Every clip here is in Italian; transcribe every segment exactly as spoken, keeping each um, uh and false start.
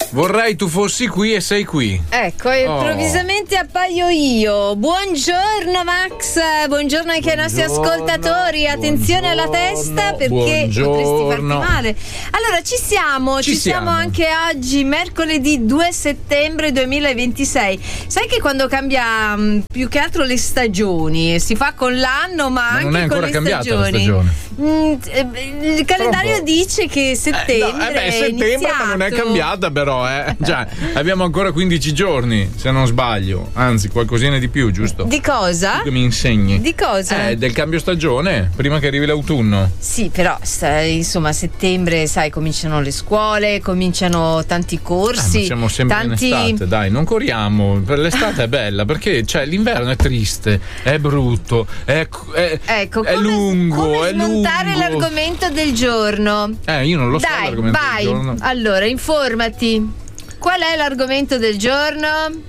Vorrei tu fossi qui e sei qui. Ecco, improvvisamente oh. appaio io. Buongiorno Max, buongiorno anche buongiorno, ai nostri ascoltatori. Attenzione alla testa perché buongiorno. Potresti farti male. Allora ci siamo, ci, ci siamo. siamo anche oggi, mercoledì due settembre duemilaventisei. Sai che quando cambia mh, più che altro le stagioni, si fa con l'anno ma, ma anche non è ancora con le cambiata stagioni. La stagione. Mm, il calendario Troppo. dice che settembre eh, no, eh beh, è settembre ma non è cambiata però eh. Cioè, abbiamo ancora quindici giorni se non sbaglio, anzi qualcosina di più, giusto? Di cosa? Tu che mi insegni di cosa? Eh, del cambio stagione prima che arrivi l'autunno. Sì, però insomma a settembre sai cominciano le scuole, cominciano tanti corsi, eh, ma siamo sempre tanti... in estate, dai, non corriamo, per l'estate è bella perché cioè l'inverno è triste, è brutto, è, è, ecco, è come, lungo, come è lungo. L'argomento del giorno. Eh, io non lo so Dai, l'argomento vai. del giorno. Allora, informati. Qual è l'argomento del giorno?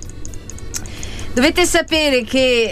Dovete sapere che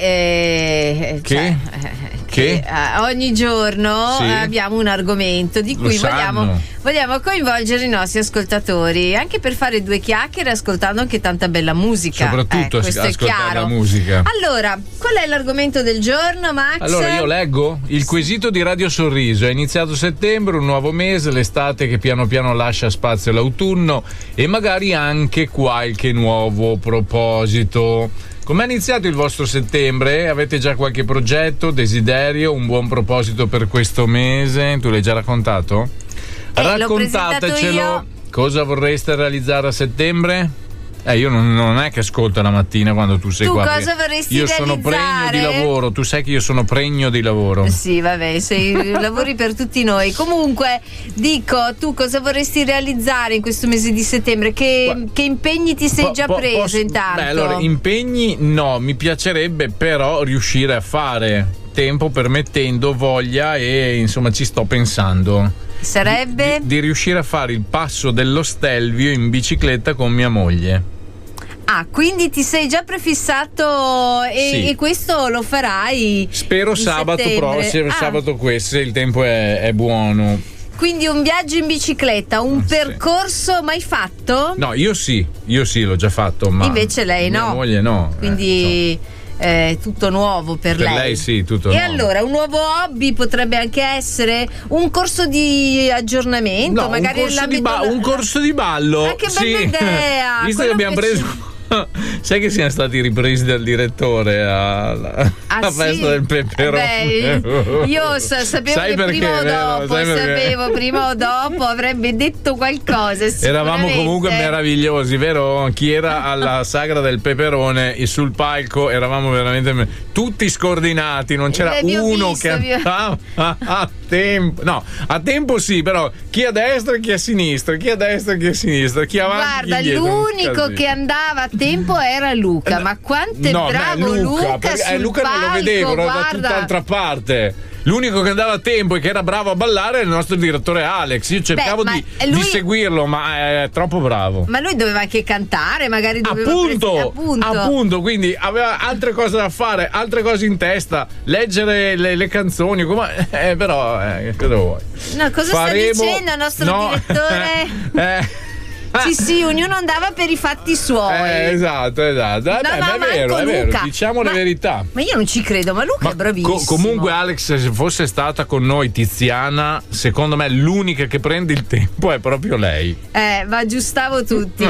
eh, che? Cioè, che? che eh, ogni giorno sì. abbiamo un argomento di cui vogliamo, vogliamo coinvolgere i nostri ascoltatori, anche per fare due chiacchiere ascoltando anche tanta bella musica. Soprattutto eh, questo è chiaro. La musica. Allora, qual è l'argomento del giorno, Max? Allora io leggo il quesito di Radio Sorriso. È iniziato settembre, un nuovo mese, l'estate che piano piano lascia spazio all'autunno e magari anche qualche nuovo proposito. Com'è iniziato il vostro settembre? Avete già qualche progetto, desiderio, un buon proposito per questo mese? Tu l'hai già raccontato? Eh, Raccontatecelo. Cosa vorreste realizzare a settembre? Eh, io non, non è che ascolto la mattina quando tu sei tu qua. Tu cosa vorresti io realizzare? Io sono pregno di lavoro, tu sai che io sono pregno di lavoro. Sì, vabbè, sei, lavori per tutti noi. Comunque, dico, tu cosa vorresti realizzare in questo mese di settembre? Che, che impegni ti sei po, già po, preso posso, intanto? Beh, allora, impegni no, mi piacerebbe però riuscire a fare, tempo permettendo, voglia e insomma ci sto pensando. Sarebbe? Di, di, di riuscire a fare il passo dello Stelvio in bicicletta con mia moglie. Ah, quindi ti sei già prefissato e, sì. e questo lo farai? Spero sabato prossimo, ah. sabato questo, se il tempo è, è buono. Quindi un viaggio in bicicletta, un sì. percorso mai fatto? No, io sì, io sì, l'ho già fatto, ma invece lei mia no. Mia moglie no. Quindi... Eh, so. Eh, tutto nuovo per, per lei. lei sì, tutto e nuovo. Allora un nuovo hobby potrebbe anche essere un corso di aggiornamento, no, magari un corso, di ba- della... un corso di ballo. Ah, che bella sì. idea. Visto che abbiamo preso sai che siamo stati ripresi dal direttore alla, ah, alla sì? festa del peperone. Beh, io sa- sapevo sai che perché, prima o vero? dopo sai sapevo prima o dopo avrebbe detto qualcosa. Eravamo comunque meravigliosi, vero? Chi era alla sagra del peperone e sul palco eravamo veramente tutti scordinati, non c'era eh, uno visto, che andava a tempo. No, a tempo sì, però chi a destra e chi a sinistra, chi a destra e chi a sinistra, chi avanti. Guarda, chi dietro, l'unico che andava a tempo era Luca, ma quanto è no, bravo beh, Luca, Luca, perché, sul eh, Luca palco, non lo vedevo, era guarda. da tutt'altra parte. L'unico che andava a tempo e che era bravo a ballare era il nostro direttore Alex. Io cercavo Beh, di, lui... di seguirlo, ma è troppo bravo. Ma lui doveva anche cantare, magari doveva appunto, presi... appunto. appunto, quindi aveva altre cose da fare, altre cose in testa, leggere le, le canzoni, come... eh, però eh, cosa vuoi? No, cosa Faremo... sta dicendo il nostro no. direttore? eh. Sì, sì, ognuno andava per i fatti suoi. Eh, esatto, esatto. Eh, no, beh, no, ma è vero, è vero, Luca, diciamo ma, la verità. Ma io non ci credo, ma Luca ma è bravissimo. Co- comunque, Alex, se fosse stata con noi Tiziana, secondo me l'unica che prende il tempo è proprio lei. Eh, ma aggiustavo tutti.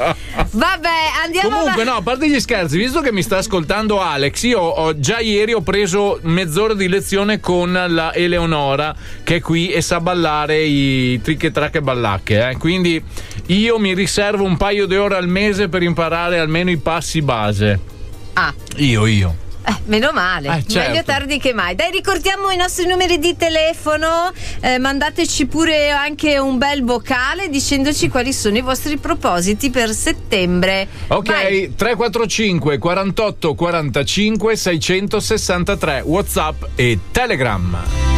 Vabbè, andiamo Comunque, av- no, a parte gli scherzi, visto che mi sta ascoltando Alex, io ho, già ieri ho preso mezz'ora di lezione con la Eleonora, che è qui e sa ballare i trick e track e ballacche, eh. Quindi io mi riservo un paio di ore al mese per imparare almeno i passi base. Ah. Io, io. Eh, meno male, eh, certo. Meglio tardi che mai. Dai, ricordiamo i nostri numeri di telefono, eh, mandateci pure anche un bel vocale dicendoci quali sono i vostri propositi per settembre. Ok, vai. tre quattro cinque quarantotto quarantacinque seicentosessantatré, WhatsApp e Telegram.